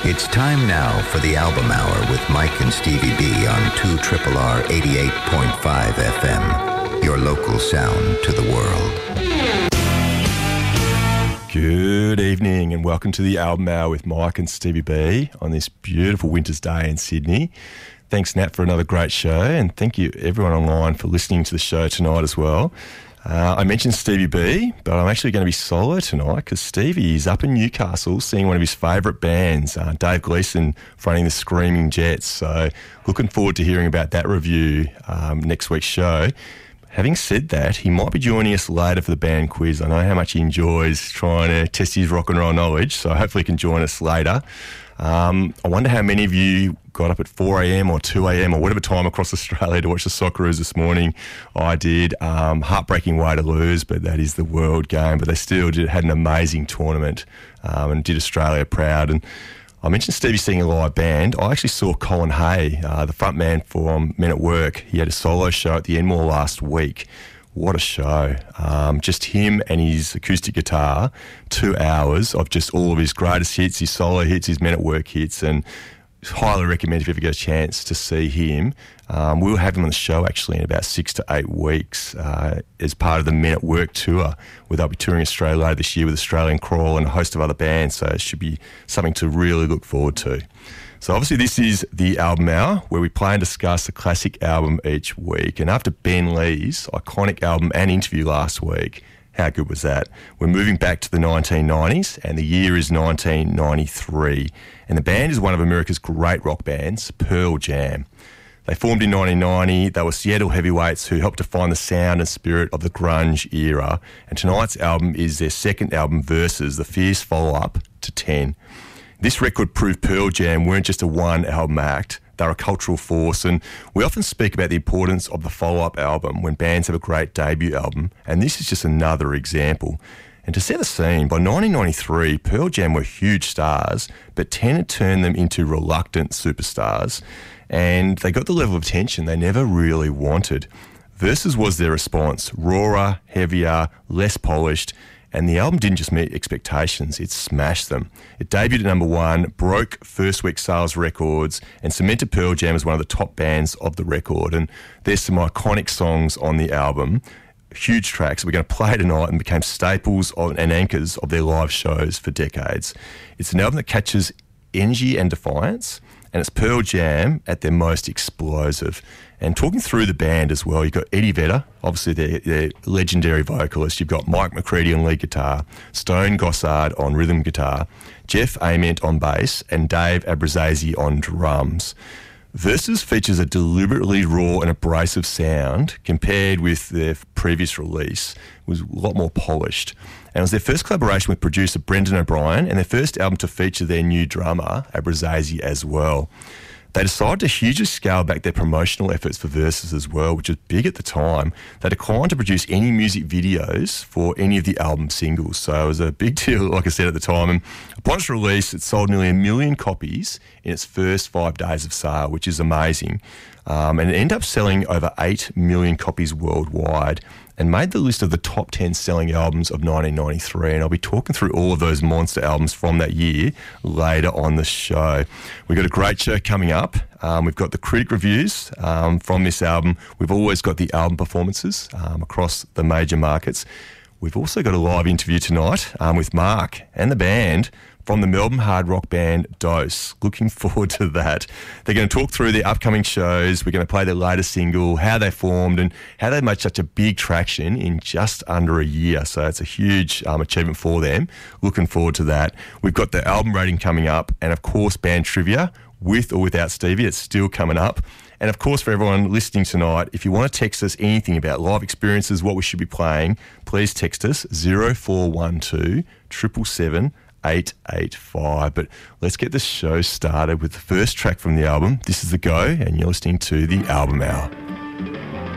It's time now for the Album Hour with Mike and Stevie B on 2RRR 88.5 FM. Your local sound to the world. Good evening and welcome to the Album Hour with Mike and Stevie B on this beautiful winter's day in Sydney. Thanks, Nat, for another great show, and thank you everyone online for listening to the show tonight as well. I mentioned Stevie B, but I'm actually going to be solo tonight because Stevie is up in Newcastle seeing one of his favourite bands, Dave Gleeson, fronting the Screaming Jets. So looking forward to hearing about that review next week's show. Having said that, he might be joining us later for the band quiz. I know how much he enjoys trying to test his rock and roll knowledge, so hopefully he can join us later. I wonder how many of you got up at 4 a.m. or 2 a.m. or whatever time across Australia to watch the Socceroos this morning. I did. Heartbreaking way to lose, but that is the world game. But they still had an amazing tournament and did Australia proud. And I mentioned Stevie seeing a live band. I actually saw Colin Hay, the front man for Men at Work. He had a solo show at the Enmore last week. What a show. Just him and his acoustic guitar, 2 hours of just all of his greatest hits, his solo hits, his Men at Work hits, and highly recommend if you ever get a chance to see him. We'll have him on the show actually in about 6 to 8 weeks as part of the Men at Work tour, where they'll be touring Australia later this year with Australian Crawl and a host of other bands, so it should be something to really look forward to. So obviously this is the Album Hour, where we play and discuss a classic album each week. And after Ben Lee's iconic album and interview last week, how good was that? We're moving back to the 1990s, and the year is 1993. And the band is one of America's great rock bands, Pearl Jam. They formed in 1990. They were Seattle heavyweights who helped define the sound and spirit of the grunge era. And tonight's album is their second album, Versus, the fierce follow-up to 10. This record proved Pearl Jam weren't just a one-album act. They're a cultural force, and we often speak about the importance of the follow-up album when bands have a great debut album, and this is just another example. And to set the scene, by 1993, Pearl Jam were huge stars, but 10 had turned them into reluctant superstars, and they got the level of attention they never really wanted. Versus was their response, rawer, heavier, less polished, and the album didn't just meet expectations, it smashed them. It debuted at number 1, broke first week sales records, and cemented Pearl Jam as one of the top bands of the record. And there's some iconic songs on the album, huge tracks we're going to play tonight and became staples and anchors of their live shows for decades. It's an album that catches energy and defiance, and it's Pearl Jam at their most explosive. And talking through the band as well, you've got Eddie Vedder, obviously their legendary vocalist. You've got Mike McCready on lead guitar, Stone Gossard on rhythm guitar, Jeff Ament on bass, and Dave Abruzzese on drums. Versus features a deliberately raw and abrasive sound compared with their previous release. It was a lot more polished. And it was their first collaboration with producer Brendan O'Brien and their first album to feature their new drummer, Abruzzese, as well. They decided to hugely scale back their promotional efforts for Versus as well, which was big at the time. They declined to produce any music videos for any of the album singles, so it was a big deal, like I said, at the time. And upon its release, it sold nearly 1 million copies in its first 5 days of sale, which is amazing. And it ended up selling over 8 million copies worldwide and made the list of the top 10 selling albums of 1993. And I'll be talking through all of those monster albums from that year later on the show. We've got a great show coming up. We've got the critic reviews from this album. We've always got the album performances across the major markets. We've also got a live interview tonight with Mark and the band from the Melbourne hard rock band Dose. Looking forward to that. They're going to talk through their upcoming shows. We're going to play their latest single, how they formed and how they made such a big traction in just under a year. So it's a huge achievement for them. Looking forward to that. We've got the album rating coming up and, of course, band trivia with or without Stevie. It's still coming up. And, of course, for everyone listening tonight, if you want to text us anything about live experiences, what we should be playing, please text us 0412 777 885. But let's get the show started with the first track from the album. This is The Go, and you're listening to the Album Hour.